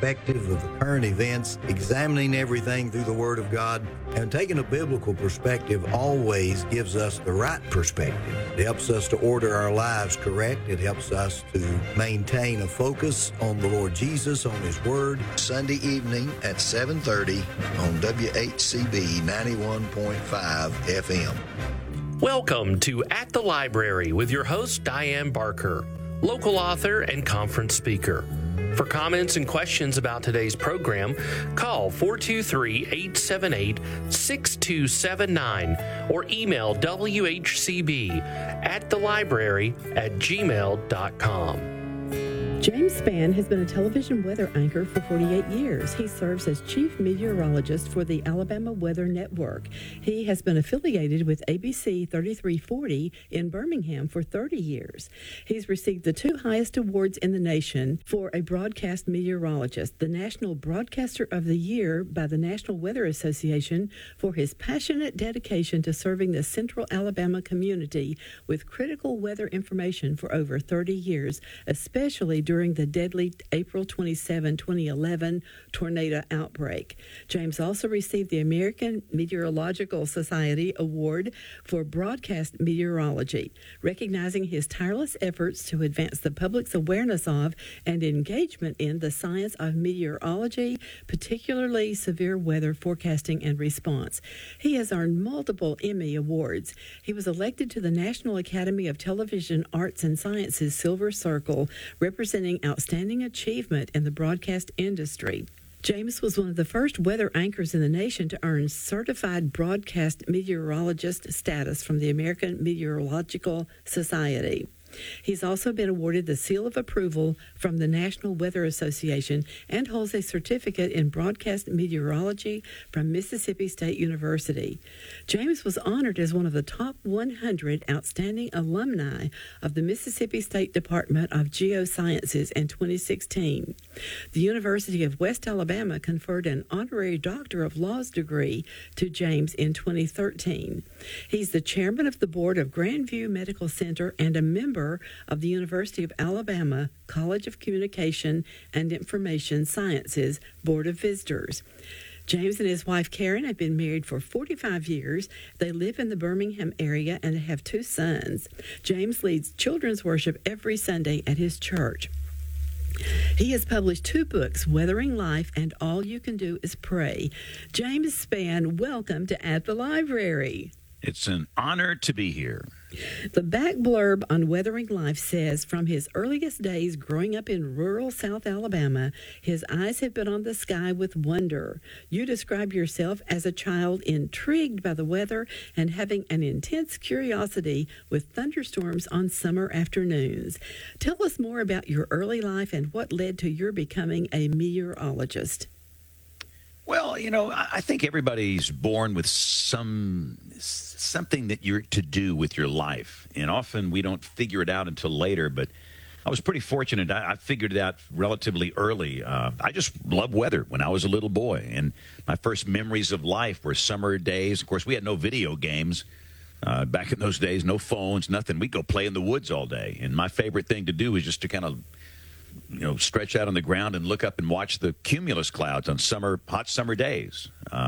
perspective of the current events, examining everything through the Word of God, and taking a biblical perspective always gives us the right perspective. It helps us to order our lives correct. It helps us to maintain a focus on the Lord Jesus, on His Word. Sunday evening at 7:30 on WHCB 91.5 FM. Welcome to At the Library with your host, Diane Barker, local author and conference speaker. For comments and questions about today's program, call 423-878-6279 or email whcb@thelibrary@gmail.com. James Spann has been a television weather anchor for 48 years. He serves as chief meteorologist for the Alabama Weather Network. He has been affiliated with ABC 3340 in Birmingham for 30 years. He's received the two highest awards in the nation for a broadcast meteorologist, the National Broadcaster of the Year by the National Weather Association for his passionate dedication to serving the Central Alabama community with critical weather information for over 30 years, especially during the deadly April 27, 2011 tornado outbreak. James also received the American Meteorological Society Award for Broadcast Meteorology, recognizing his tireless efforts to advance the public's awareness of and engagement in the science of meteorology, particularly severe weather forecasting and response. He has earned multiple Emmy Awards. He was elected to the National Academy of Television Arts and Sciences Silver Circle, representing outstanding achievement in the broadcast industry. James was one of the first weather anchors in the nation to earn certified broadcast meteorologist status from the American Meteorological Society. He's also been awarded the Seal of Approval from the National Weather Association and holds a certificate in broadcast meteorology from Mississippi State University. James was honored as one of the top 100 outstanding alumni of the Mississippi State Department of Geosciences in 2016. The University of West Alabama conferred an honorary Doctor of Laws degree to James in 2013. He's the chairman of the board of Grandview Medical Center and a member of the University of Alabama College of Communication and Information Sciences Board of Visitors. James and his wife Karen have been married for 45 years. They live in the Birmingham area and have two sons. James leads children's worship every Sunday at his church. He has published two books, Weathering Life and All You Can Do Is Pray. James Spann, welcome to At the Library. It's an honor to be here. The back blurb on Weathering Life says, from his earliest days growing up in rural South Alabama, his eyes have been on the sky with wonder. You describe yourself as a child intrigued by the weather and having an intense curiosity with thunderstorms on summer afternoons. Tell us more about your early life and what led to your becoming a meteorologist. Well, I think everybody's born with something that you're to do with your life, and often we don't figure it out until later, but I was pretty fortunate. I figured it out relatively early. I just loved weather when I was a little boy, and my first memories of life were summer days. Of course, we had no video games back in those days, no phones, nothing. We'd go play in the woods all day, and my favorite thing to do was just to kind of stretch out on the ground and look up and watch the cumulus clouds on hot summer days.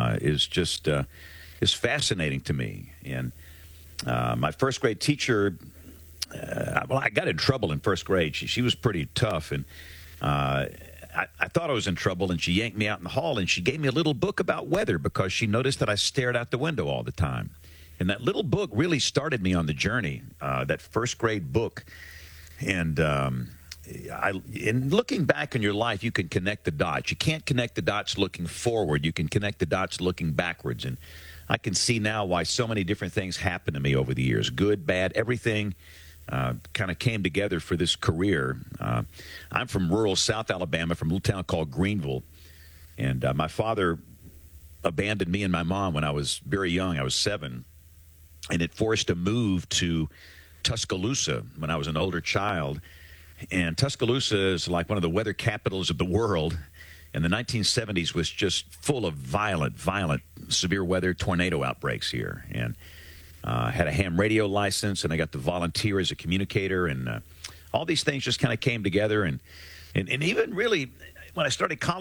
Is fascinating to me. And my first grade teacher, I got in trouble in first grade. She was pretty tough, and I thought I was in trouble, and she yanked me out in the hall, and she gave me a little book about weather because she noticed that I stared out the window all the time. And that little book really started me on the journey, that first grade book. And in looking back on your life, you can connect the dots. You can't connect the dots looking forward. You can connect the dots looking backwards. And I can see now why so many different things happened to me over the years. Good, bad, everything kind of came together for this career. I'm from rural South Alabama, from a little town called Greenville. And my father abandoned me and my mom when I was very young. I was 7. And it forced a move to Tuscaloosa when I was an older child. And Tuscaloosa is like one of the weather capitals of the world. And the 1970s was just full of violent, severe weather tornado outbreaks here. And had a ham radio license, and I got to volunteer as a communicator. And all these things just kind of came together. And even really, when I started college,